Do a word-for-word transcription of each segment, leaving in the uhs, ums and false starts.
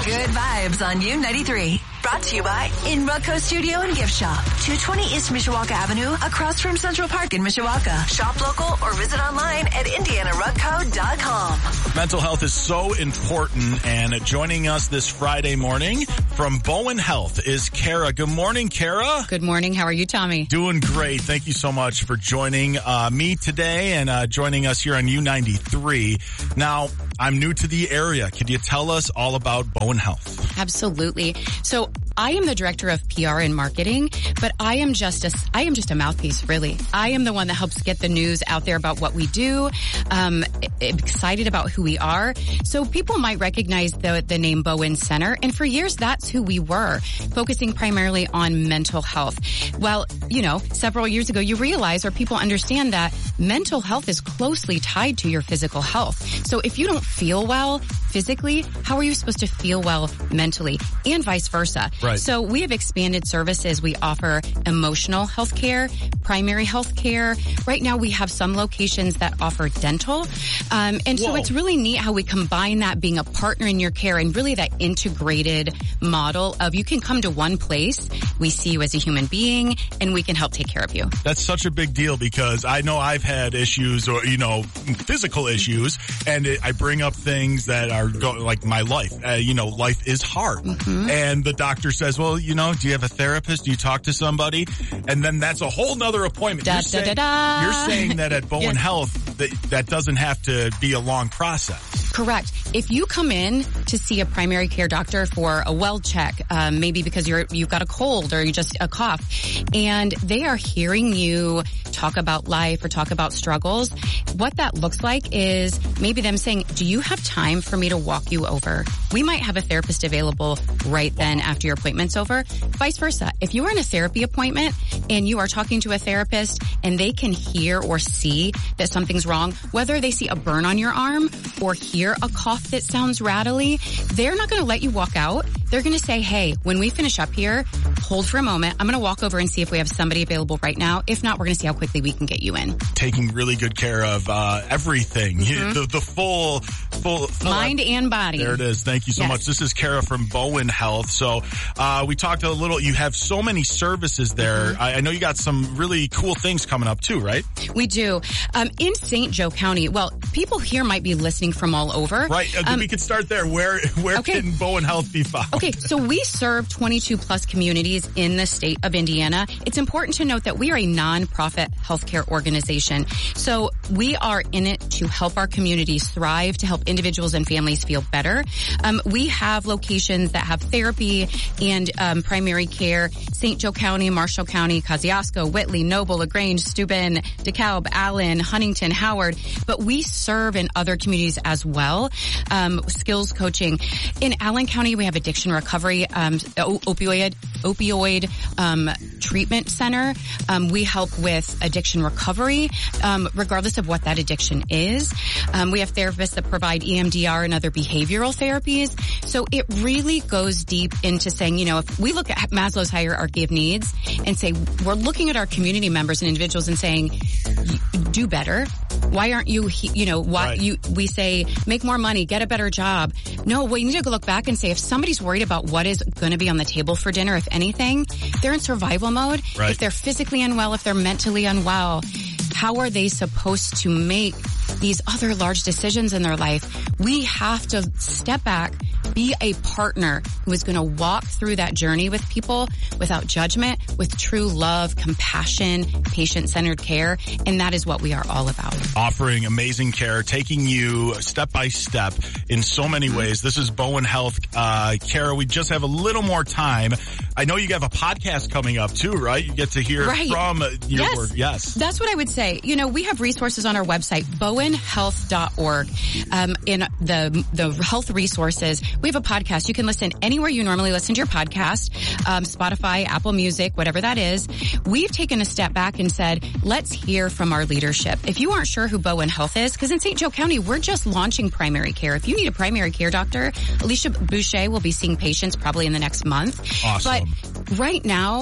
Good vibes on U ninety-three. Brought to you by In Rutco Studio and Gift Shop. two twenty East Mishawaka Avenue, across from Central Park in Mishawaka. Shop local or visit online at indiana rutco dot com. Mental health is so important, and joining us this Friday morning from Bowen Health is Kara. Good morning, Kara. Good morning. How are you, Tommy? Doing great. Thank you so much for joining uh, me today and uh, joining us here on U ninety-three. Now, I'm new to the area. Could you tell us all about Bowen Health? Absolutely. So I am the director of P R and marketing, but I am just a, I am just a mouthpiece, really. I am the one that helps get the news out there about what we do. Um, excited about who we are. So people might recognize the, the name Bowen Center. And for years, that's who we were, focusing primarily on mental health. Well, you know, several years ago, you realize or people understand that mental health is closely tied to your physical health. So if you don't feel well physically, how are you supposed to feel well mentally, and vice versa? Right. So we have expanded services. We offer emotional health care, primary health care. Right now we have some locations that offer dental. Um, and Whoa. so it's really neat how we combine that being a partner in your care and really that integrated model of you can come to one place, we see you as a human being, and we can help take care of you. That's such a big deal because I know I've had issues or, you know, physical issues, and it, I bring up things that are go, like my life. Uh, you know, life is hard. Mm-hmm. And the doctor says, well, you know, do you have a therapist? Do you talk to somebody? And then that's a whole nother appointment. Da, you're, da, saying, da, da. you're saying that at Bowen Yes. Health, that, that doesn't have to be a long process. Correct. If you come in to see a primary care doctor for a well check, um, maybe because you're, you've got a cold or you just a cough, and they are hearing you talk about life or talk about struggles, what that looks like is maybe them saying, do you have time for me to walk you over? We might have a therapist available right then after your appointment's over. Vice versa. If you are in a therapy appointment and you are talking to a therapist and they can hear or see that something's wrong, whether they see a burn on your arm or hear a cough that sounds rattly, they're not going to let you walk out. They're going to say, hey, when we finish up here, hold for a moment. I'm going to walk over and see if we have somebody available right now. If not, we're going to see how quickly we can get you in. Taking really good care of uh, everything, mm-hmm. the, the full, full, full mind up. And body. There it is. Thank you so yes. much. This is Kara from Bowen Health. So uh, we talked a little. You have so many services there. Mm-hmm. I, I know you got some really cool things coming up too, right? We do. Um, in Saint Joe County, well, people here might be listening from all over. Right. Uh, um, we could start there. Where where okay. can Bowen Health be found? Okay, so we serve twenty-two plus communities in the state of Indiana. It's important to note that we are a nonprofit healthcare organization. So we are in it to help our communities thrive, to help individuals and families feel better. Um, we have locations that have therapy and um, primary care. Saint Joe County, Marshall County, Kosciuszko, Whitley, Noble, LaGrange, Steuben, DeKalb, Allen, Huntington, Howard. But we serve in other communities as well. Um, skills coaching. In Allen County, we have addiction recovery, um, opioid, opioid, um, treatment center. Um, we help with addiction recovery, um, regardless of what that addiction is. Um, we have therapists that provide E M D R and other behavioral therapies. So it really goes deep into saying, you know, if we look at Maslow's hierarchy of needs and say, we're looking at our community members and individuals and saying, do better. Why aren't you, you know, why right. you, we say, make more money, get a better job. No, we need to look back and say, if somebody's worried about what is going to be on the table for dinner, if anything, they're in survival mode. Right. If they're physically unwell, if they're mentally unwell, how are they supposed to make these other large decisions in their life? We have to step back, be a partner who is going to walk through that journey with people without judgment, with true love, compassion, patient-centered care. And that is what we are all about. Offering amazing care, taking you step by step in so many ways. This is Bowen Health. Uh, Kara, we just have a little more time. I know you have a podcast coming up too, right? You get to hear right. from your yes. word. Yes. That's what I would say. You know, we have resources on our website, bowen health dot org. Um, in the, the health resources, we have a podcast. You can listen anywhere you normally listen to your podcast, um, Spotify, Apple Music, whatever that is. We've taken a step back and said, let's hear from our leadership. If you aren't sure who Bowen Health is, because in Saint Joe County, we're just launching primary care. If you need a primary care doctor, Alicia Boucher will be seeing patients probably in the next month. Awesome. But right now,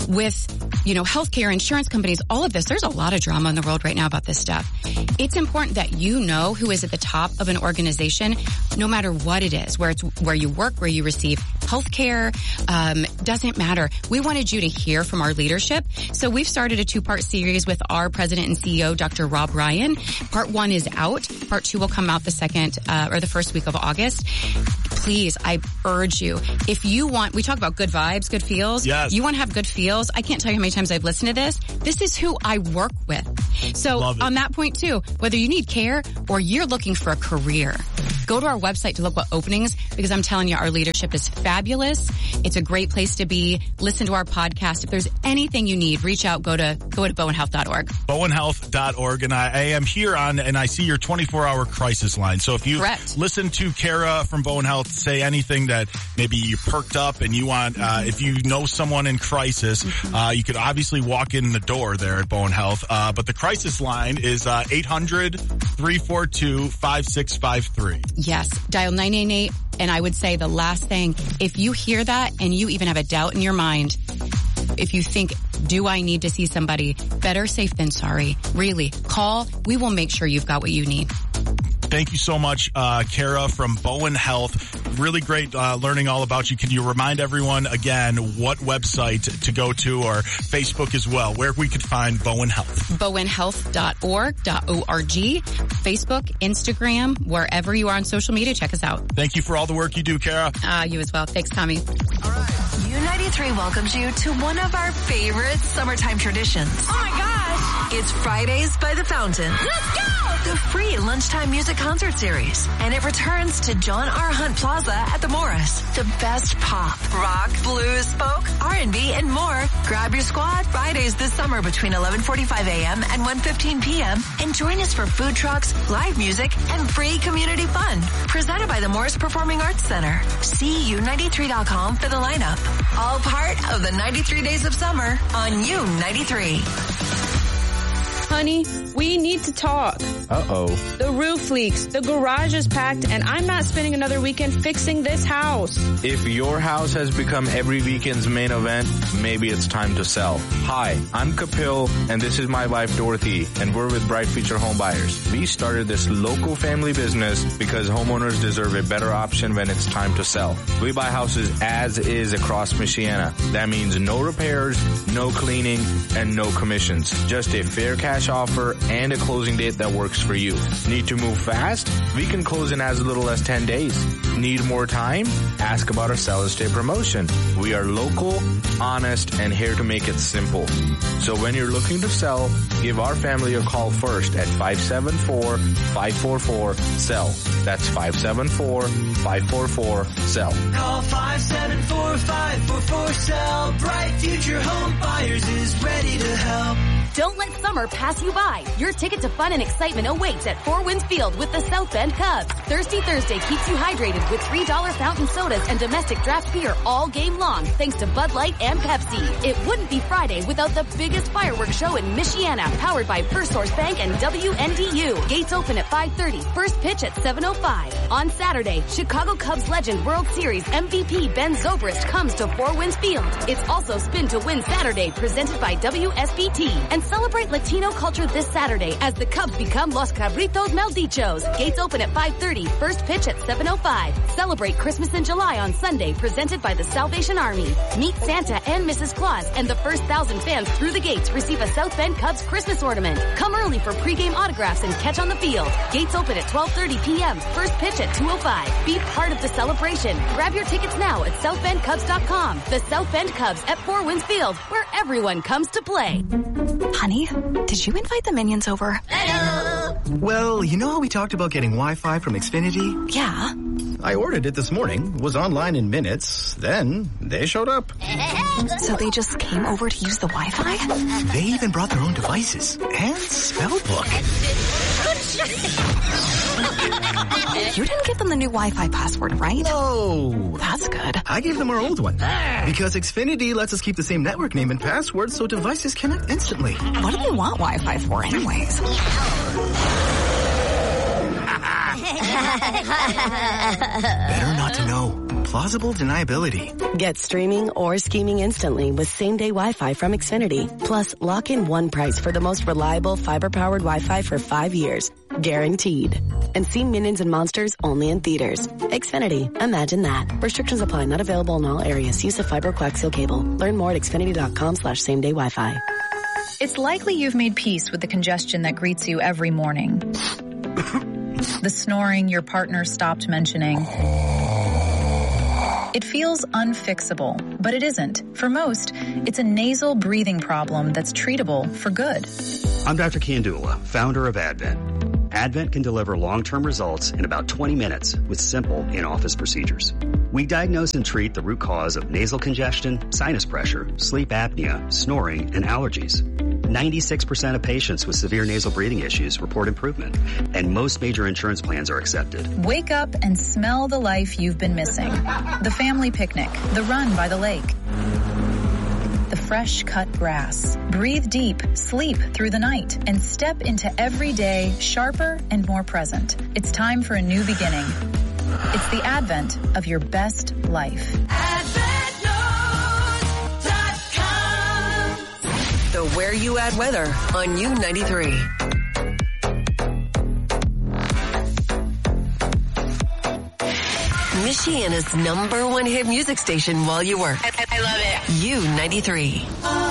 with, you know, healthcare, insurance companies, all of this. There's a lot of drama in the world right now about this stuff. It's important that you know who is at the top of an organization, no matter what it is, where it's where you work, where you receive healthcare, um, doesn't matter. We wanted you to hear from our leadership. So we've started a two-part series with our president and C E O, Doctor Rob Ryan. Part one is out. Part two will come out the second, uh, or the first week of August. Please, I urge you, if you want, we talk about good vibes, good feels. Yes. You want to have good feels. I can't tell you how many times I've listened to this. This is who I work with. So on that point too, whether you need care or you're looking for a career, go to our website to look what openings, because I'm telling you, our leadership is fabulous. It's a great place to be. Listen to our podcast. If there's anything you need, reach out, go to, go to bowen health dot org. bowen health dot org. And I, I am here on, and I see your twenty-four hour crisis line. So if you Correct. listen to Kara from Bowen Health say anything that maybe you perked up and you want, uh, if you know someone in crisis, mm-hmm. uh, you could obviously walk in the door there at Bowen Health. Uh, but the crisis line is, uh, eight hundred, three four two, five six five three. Yes. Dial nine nine eight. And I would say the last thing, if you hear that and you even have a doubt in your mind, if you think, do I need to see somebody? Better safe than sorry. Really, call. We will make sure you've got what you need. Thank you so much, uh, Kara from Bowen Health. Really great uh, learning all about you. Can you remind everyone again what website to go to, or Facebook as well, where we could find Bowen Health? bowen health dot org, .org, Facebook, Instagram, wherever you are on social media, check us out. Thank you for all the work you do, Kara. Uh, you as well. Thanks, Tommy. All right. U ninety-three welcomes you to one of our favorite summertime traditions. Oh my gosh! It's Fridays by the Fountain. Let's go! The free lunchtime music concert series. And it returns to John R. Hunt Plaza at the Morris. The best pop, rock, blues, folk, R and B, and more. Grab your squad Fridays this summer between eleven forty-five a.m. and one fifteen p.m. And join us for food trucks, live music, and free community fun. Presented by the Morris Performing Arts Center. See U ninety-three dot com for the lineup. All part of the ninety-three Days of Summer on U ninety-three. Honey, we need to talk. Uh-oh. The roof leaks, the garage is packed, and I'm not spending another weekend fixing this house. If your house has become every weekend's main event, maybe it's time to sell. Hi, I'm Kapil, and this is my wife Dorothy, and we're with Bright Future Home Buyers. We started this local family business because homeowners deserve a better option when it's time to sell. We buy houses as is across Michiana. That means no repairs, no cleaning, and no commissions. Just a fair cash offer and a closing date that works for you. Need to move fast? We can close in as little as ten days. Need more time? Ask about our Sell and Stay promotion. We are local, honest, and here to make it simple. So when you're looking to sell, give our family a call first at five seven four, five four four, S E L L. That's five seven four, five four four, S E L L. Call five seven four, five four four, S E L L. Bright Future Home Buyers is ready to help. Don't let summer pass you by. Your ticket to fun and excitement awaits at Four Winds Field with the South Bend Cubs. Thirsty Thursday keeps you hydrated with three dollar fountain sodas and domestic draft beer all game long, thanks to Bud Light and Pepsi. It wouldn't be Friday without the biggest fireworks show in Michiana, powered by First Source Bank and W N D U. Gates open at five thirty, first pitch at seven oh five. On Saturday, Chicago Cubs legend World Series M V P Ben Zobrist comes to Four Winds Field. It's also Spin to Win Saturday, presented by W S B T. And celebrate Latino culture this Saturday as the Cubs become Los Cabritos Maldichos. Gates open at five thirty, first pitch at seven oh five. Celebrate Christmas in July on Sunday, presented by the Salvation Army. Meet Santa and Missus Claus, and the first thousand fans through the gates receive a South Bend Cubs Christmas ornament. Come early for pregame autographs and catch on the field. Gates open at twelve thirty p.m., first pitch at two oh five. Be part of the celebration. Grab your tickets now at south bend cubs dot com. The South Bend Cubs at Four Winds Field, where everyone comes to play. Honey, did you invite the minions over? Hello. Well, you know how we talked about getting Wi-Fi from Xfinity? Yeah. I ordered it this morning, was online in minutes, then they showed up. So they just came over to use the Wi-Fi? They even brought their own devices and spell book. You didn't give them the new Wi-Fi password, right? No. That's good. I gave them our old one. Because Xfinity lets us keep the same network name and password so devices connect instantly. What do they want Wi-Fi for anyways? Better not to know. Plausible deniability. Get streaming or scheming instantly with same-day Wi-Fi from Xfinity. Plus, lock in one price for the most reliable fiber-powered Wi-Fi for five years. Guaranteed. And see Minions and Monsters only in theaters. Xfinity. Imagine that. Restrictions apply. Not available in all areas. Use of fiber coaxial cable. Learn more at xfinity.com slash same-day Wi-Fi. It's likely you've made peace with the congestion that greets you every morning. The snoring your partner stopped mentioning. It feels unfixable, but it isn't. For most, it's a nasal breathing problem that's treatable for good. I'm Doctor Kandula, founder of Advent. Advent can deliver long-term results in about twenty minutes with simple in-office procedures. We diagnose and treat the root cause of nasal congestion, sinus pressure, sleep apnea, snoring, and allergies. ninety-six percent of patients with severe nasal breathing issues report improvement, and most major insurance plans are accepted. Wake up and smell the life you've been missing. The family picnic, the run by the lake, the fresh cut grass. Breathe deep, sleep through the night, and step into every day sharper and more present. It's time for a new beginning. It's the advent of your best life. Advent News dot com. The Where You At weather on U ninety-three. Michiana's number one hit music station while you work. I, I love it. U ninety-three.